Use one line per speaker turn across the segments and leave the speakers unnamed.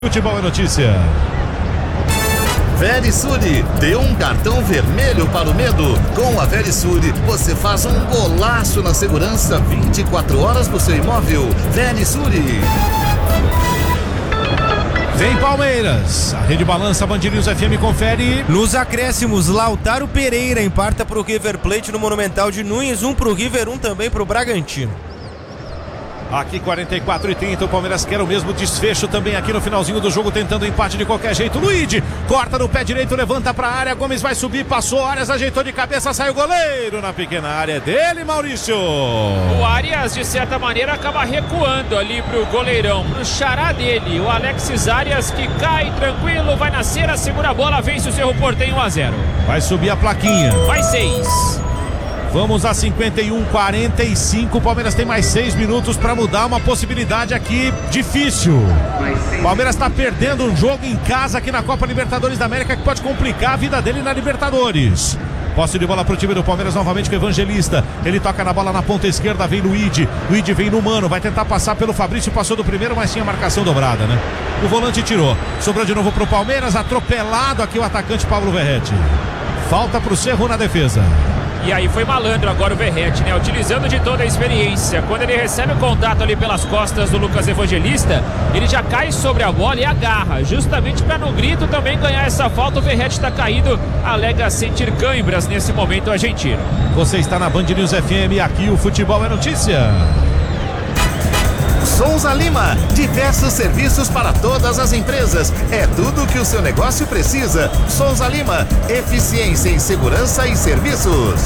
Futebol é notícia.
Verisure, dê um cartão vermelho para o medo. Com a Verisure, você faz um golaço na segurança 24 horas do seu imóvel. Verisure.
Vem Palmeiras, a Rede Balança, Band News FM confere.
Nos acréscimos, Lautaro Pereira empata para o River Plate no Monumental de Nunes, 1 para o River, 1 também para o Bragantino.
Aqui 44:30, o Palmeiras quer o mesmo desfecho também aqui no finalzinho do jogo, tentando empate de qualquer jeito. Luigi corta no pé direito, levanta pra área, Gomes vai subir, passou, Arias ajeitou de cabeça, saiu o goleiro na pequena área, é dele, Maurício.
O Arias, de certa maneira, acaba recuando ali pro goleirão, pro xará dele, o Alexis Arias, que cai tranquilo, vai na cera, segura a bola, vence o Cerro Porteño 1-0.
Vai subir a plaquinha.
Vai 6.
Vamos a 51:45, o Palmeiras tem mais 6 minutos para mudar uma possibilidade aqui difícil. O Palmeiras está perdendo um jogo em casa aqui na Copa Libertadores da América que pode complicar a vida dele na Libertadores. Posse de bola pro time do Palmeiras novamente com o Evangelista. Ele toca na bola na ponta esquerda, vem Luigi. Luigi vem no Mano, vai tentar passar pelo Fabrício, passou do primeiro, mas tinha marcação dobrada, né? O volante tirou. Sobrou de novo pro Palmeiras, atropelado aqui o atacante Pablo Verratti. Falta pro Cerro na defesa.
E aí foi malandro agora o Verratti, né? Utilizando de toda a experiência. Quando ele recebe o contato ali pelas costas do Lucas Evangelista, ele já cai sobre a bola e agarra. Justamente para no grito também ganhar essa falta. O Verratti está caído, alega sentir câimbras nesse momento argentino.
Você está na Band News FM, aqui o Futebol é Notícia.
Souza Lima, diversos serviços para todas as empresas. É tudo o que o seu negócio precisa. Souza Lima, eficiência em segurança e serviços.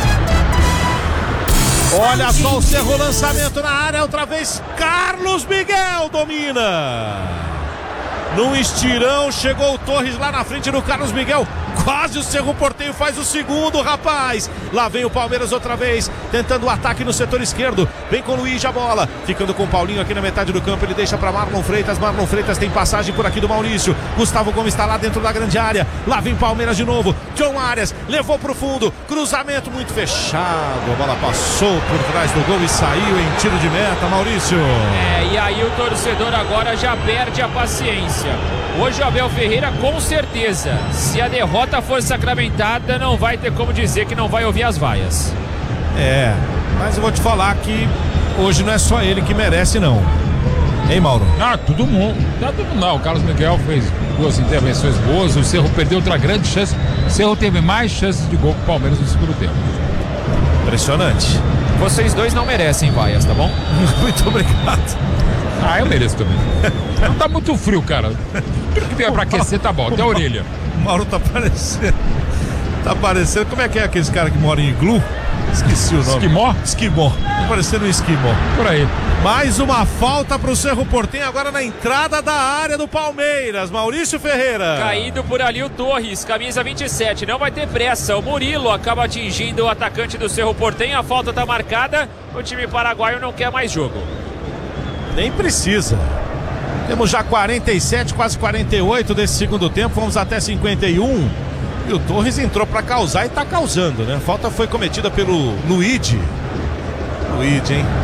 Olha só o Cerro, lançamento na área, outra vez Carlos Miguel domina. Num estirão, chegou o Torres lá na frente do Carlos Miguel. Quase o Cerro Porteño faz o segundo, rapaz. Lá vem o Palmeiras outra vez, tentando o ataque no setor esquerdo. Vem com o Luigi a bola, ficando com o Paulinho aqui na metade do campo. Ele deixa para Marlon Freitas. Marlon Freitas tem passagem por aqui do Maurício. Gustavo Gomes está lá dentro da grande área. Lá vem Palmeiras de novo. John Arias levou pro fundo. Cruzamento muito fechado. A bola passou por trás do gol e saiu em tiro de meta, Maurício.
E aí o torcedor agora já perde a paciência. Hoje o Abel Ferreira, com certeza, se a derrota for sacramentada, não vai ter como dizer que não vai ouvir as vaias.
Mas eu vou te falar que hoje não é só ele que merece, não. Hein, Mauro?
Todo mundo. Não, o Carlos Miguel fez 2 intervenções boas, o Cerro perdeu outra grande chance. O Cerro teve mais chances de gol que o Palmeiras no segundo tempo.
Impressionante.
Vocês dois não merecem vaias, tá bom?
Muito obrigado.
Eu mereço também. Não tá muito frio, cara. Tudo que vier pra aquecer tá bom, até a orelha.
O Mauro tá parecendo. Como é que é aqueles caras que moram em iglu? Esqueci o nome.
Esquimó?
Esquimó. Tá parecendo um esquimó.
Por aí.
Mais uma falta pro Cerro Porteño agora na entrada da área do Palmeiras. Maurício Ferreira.
Caído por ali o Torres, camisa 27. Não vai ter pressa. O Murilo acaba atingindo o atacante do Cerro Porteño. A falta tá marcada. O time paraguaio não quer mais jogo.
Nem precisa. Temos já 47, quase 48 desse segundo tempo. Vamos até 51. E o Torres entrou para causar e tá causando, né? A falta foi cometida pelo Luigi. Luigi, hein?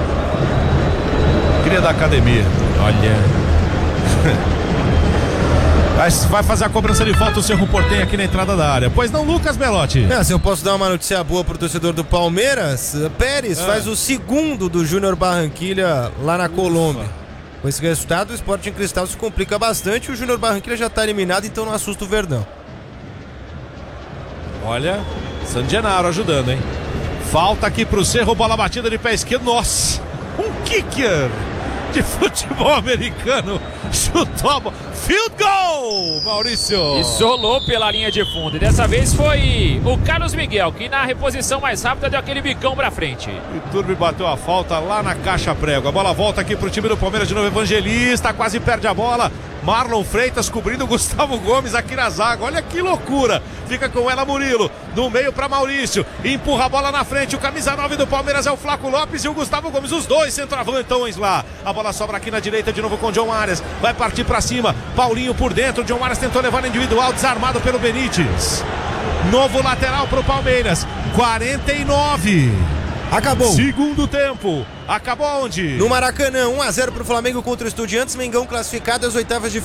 Cria da academia. Olha. Vai fazer a cobrança de falta o Cerro Porteño aqui na entrada da área. Pois não, Lucas Melotti?
Se eu posso dar uma notícia boa pro torcedor do Palmeiras, Pérez faz o segundo do Júnior Barranquilla lá na Colômbia. Com esse resultado, o Sporting Cristal se complica bastante. O Júnior Barranquilla já tá eliminado, então não assusta o Verdão.
Olha, San Gennaro ajudando, hein? Falta aqui pro Cerro, bola batida de pé esquerdo. Nossa, um kicker de futebol americano. Chutou a bola. Field goal, Maurício.
Isolou pela linha de fundo. E dessa vez foi o Carlos Miguel, que na reposição mais rápida deu aquele bicão pra frente.
E Turbi bateu a falta lá na caixa prego. A bola volta aqui pro time do Palmeiras de novo. Evangelista quase perde a bola. Marlon Freitas cobrindo o Gustavo Gomes aqui na zaga. Olha que loucura. Fica com ela Murilo. Do meio para Maurício. Empurra a bola na frente. O camisa 9 do Palmeiras é o Flaco Lopes e o Gustavo Gomes. Os dois centroavantões lá. A bola sobra aqui na direita de novo com o John Arias. Vai partir para cima. Paulinho por dentro. John Arias tentou levar no individual. Desarmado pelo Benítez. Novo lateral para o Palmeiras. 49.
Acabou.
Segundo tempo. Acabou onde?
No Maracanã, 1-0 pro Flamengo contra o Estudiantes. Mengão classificado às oitavas de